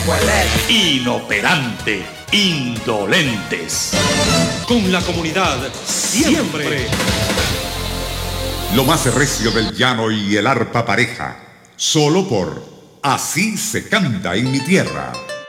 Inoperante, indolentes. Con la comunidad siempre. Lo más recio del llano y el arpa pareja, solo por Así se canta en mi tierra.